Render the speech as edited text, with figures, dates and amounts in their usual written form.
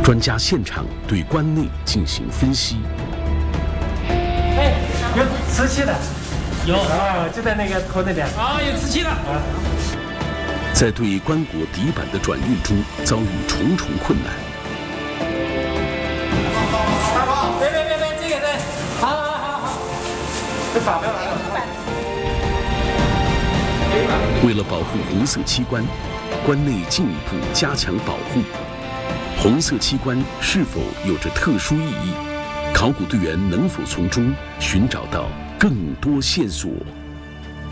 专家现场对棺内进行分析。 哎，有瓷器的， 有啊，就在那个头那边。 啊，有瓷器的。啊， 在对棺椁底板的转运中遭遇重重困难。 别，这个在，好，这打不了。 为了保护红色器官，棺内进一步加强保护。红色器官是否有着特殊意义？考古队员能否从中寻找到更多线索？